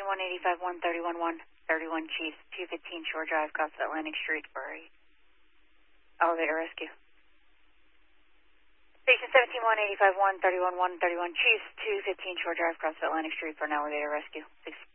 131 Chiefs, 215 Shore Drive, across Atlantic Street for a elevator rescue. Station 17 131 Chiefs, 215 Shore Drive, across Atlantic Street for an elevator rescue.